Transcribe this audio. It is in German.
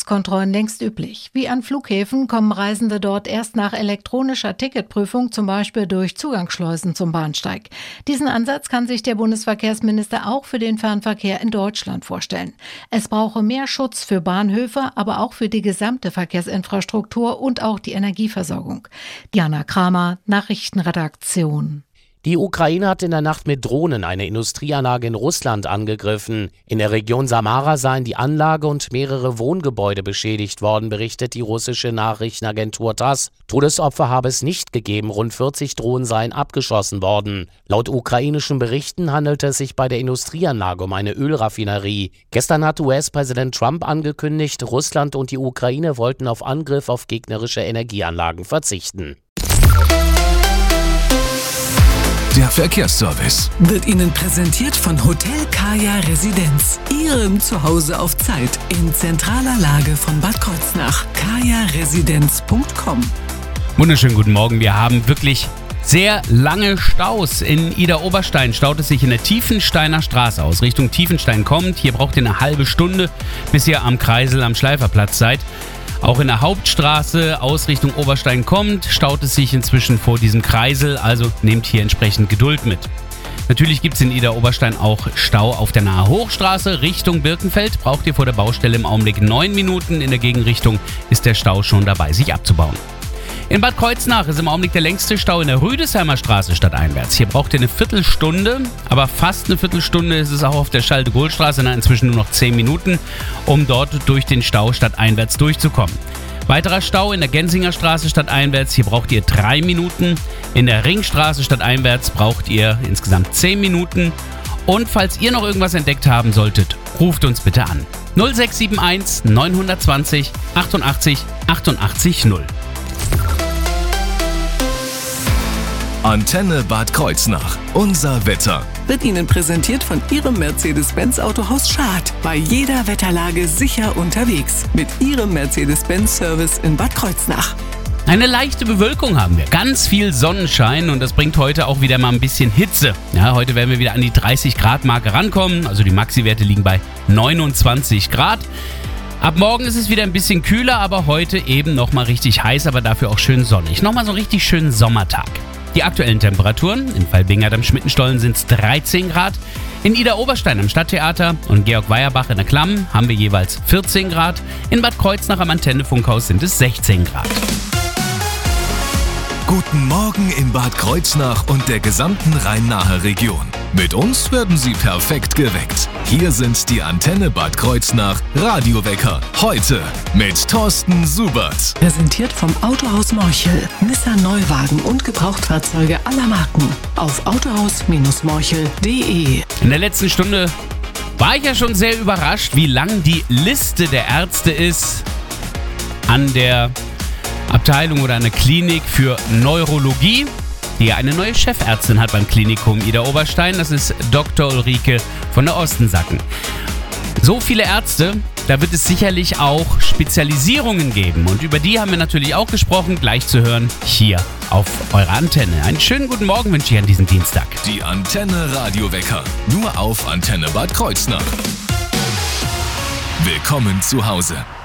Passkontrollen längst üblich. Wie an Flughäfen kommen Reisende dort erst nach elektronischer Ticketprüfung, zum Beispiel durch Zugangsschleusen zum Bahnsteig. Diesen Ansatz kann sich der Bundesverkehrsminister auch für den Fernverkehr in Deutschland vorstellen. Es brauche mehr Schutz für Bahnhöfe, aber auch für die gesamte Verkehrsinfrastruktur und auch die Energieversorgung. Diana Kramer, Nachrichtenredaktion. Die Ukraine hat in der Nacht mit Drohnen eine Industrieanlage in Russland angegriffen. In der Region Samara seien die Anlage und mehrere Wohngebäude beschädigt worden, berichtet die russische Nachrichtenagentur TASS. Todesopfer habe es nicht gegeben, rund 40 Drohnen seien abgeschossen worden. Laut ukrainischen Berichten handelte es sich bei der Industrieanlage um eine Ölraffinerie. Gestern hat US-Präsident Trump angekündigt, Russland und die Ukraine wollten auf Angriff auf gegnerische Energieanlagen verzichten. Der Verkehrsservice wird Ihnen präsentiert von Hotel Kaya Residenz, Ihrem Zuhause auf Zeit in zentraler Lage von Bad Kreuznach. kajaresidenz.com. Wunderschönen guten Morgen. Wir haben wirklich sehr lange Staus. In Idar-Oberstein staut es sich in der Tiefensteiner Straße aus. Richtung Tiefenstein kommt. Hier braucht ihr eine halbe Stunde, bis ihr am Kreisel am Schleiferplatz seid. Auch in der Hauptstraße aus Richtung Oberstein kommt, staut es sich inzwischen vor diesem Kreisel, also nehmt hier entsprechend Geduld mit. Natürlich gibt es in Idar-Oberstein auch Stau auf der Nahe Hochstraße Richtung Birkenfeld. Braucht ihr vor der Baustelle im Augenblick 9 Minuten. In der Gegenrichtung ist der Stau schon dabei, sich abzubauen. In Bad Kreuznach ist im Augenblick der längste Stau in der Rüdesheimer Straße stadteinwärts. Hier braucht ihr eine Viertelstunde, aber fast eine Viertelstunde ist es auch auf der Charles-de-Gaulle-Straße, inzwischen nur noch 10 Minuten, um dort durch den Stau stadteinwärts durchzukommen. Weiterer Stau in der Gensinger Straße stadteinwärts, hier braucht ihr 3 Minuten. In der Ringstraße stadteinwärts braucht ihr insgesamt 10 Minuten. Und falls ihr noch irgendwas entdeckt haben solltet, ruft uns bitte an. 0671 920 88 88 0. Antenne Bad Kreuznach. Unser Wetter wird Ihnen präsentiert von Ihrem Mercedes-Benz Autohaus Schad. Bei jeder Wetterlage sicher unterwegs. Mit Ihrem Mercedes-Benz-Service in Bad Kreuznach. Eine leichte Bewölkung haben wir. Ganz viel Sonnenschein und das bringt heute auch wieder mal ein bisschen Hitze. Ja, heute werden wir wieder an die 30 Grad Marke rankommen. Also die Maxi-Werte liegen bei 29 Grad. Ab morgen ist es wieder ein bisschen kühler, aber heute eben nochmal richtig heiß, aber dafür auch schön sonnig. Nochmal so einen richtig schönen Sommertag. Die aktuellen Temperaturen in Waldbingert am Schmittenstollen sind es 13 Grad. In Idar-Oberstein am Stadttheater und Georg-Weierbach in der Klamm haben wir jeweils 14 Grad. In Bad Kreuznach am Antennefunkhaus sind es 16 Grad. Guten Morgen in Bad Kreuznach und der gesamten Rhein-Nahe Region. Mit uns werden Sie perfekt geweckt. Hier sind die Antenne Bad Kreuznach Radiowecker. Heute mit Thorsten Subert. Präsentiert vom Autohaus Morchel. Nissan Neuwagen und Gebrauchtfahrzeuge aller Marken. Auf autohaus-morchel.de. In der letzten Stunde war ich ja schon sehr überrascht, wie lang die Liste der Ärzte ist an der Abteilung oder eine Klinik für Neurologie, die eine neue Chefärztin hat beim Klinikum Idar-Oberstein. Das ist Dr. Ulrike von der Ostensacken. So viele Ärzte, da wird es sicherlich auch Spezialisierungen geben. Und über die haben wir natürlich auch gesprochen, gleich zu hören hier auf eurer Antenne. Einen schönen guten Morgen wünsche ich an diesem Dienstag. Die Antenne Radiowecker, nur auf Antenne Bad Kreuznach. Willkommen zu Hause.